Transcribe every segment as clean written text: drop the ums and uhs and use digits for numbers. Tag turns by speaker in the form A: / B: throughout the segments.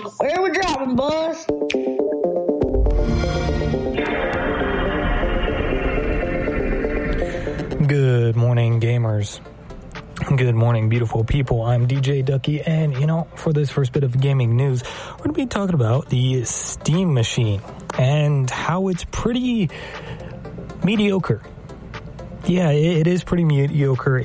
A: Where we dropping, boss?
B: Good morning, gamers. Good morning, beautiful people. I'm DJ Ducky, and for this first bit of gaming news, we're going to be talking about the Steam Machine and how it's pretty mediocre. Yeah, it is pretty mediocre.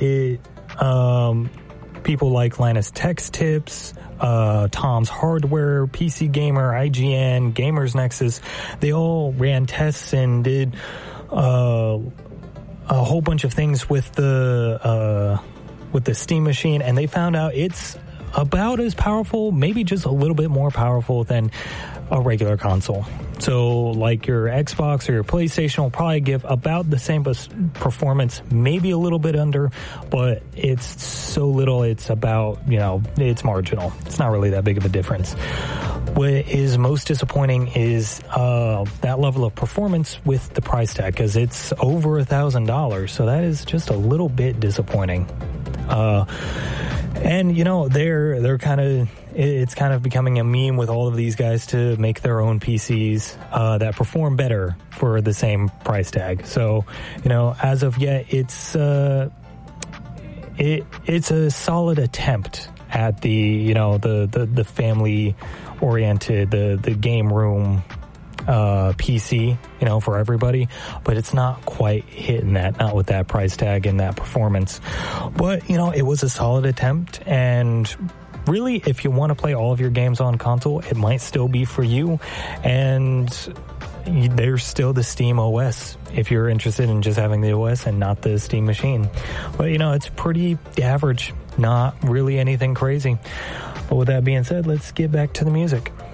B: People like Linus Tech Tips, Tom's Hardware, PC Gamer, IGN, Gamers Nexus, they all ran tests and did a whole bunch of things with the Steam Machine, and they found out it's about as powerful, maybe just a little bit more powerful than a regular console. So like your Xbox or your PlayStation will probably give about the same performance, maybe a little bit under, but it's so little, it's about, it's marginal. It's not really that big of a difference. What is most disappointing is that level of performance with the price tag, because it's over $1,000, so that is just a little bit disappointing. And they're it's kind of becoming a meme with all of these guys to make their own PCs that perform better for the same price tag. So, as of yet, it's a solid attempt at the family oriented, the game room PC, for everybody, but it's not quite hitting that, not with that price tag and that performance. But, it was a solid attempt, and really, if you want to play all of your games on console, it might still be for you, and there's still the Steam OS if you're interested in just having the OS and not the Steam Machine. But, it's pretty average, not really anything crazy. But with that being said, let's get back to the music.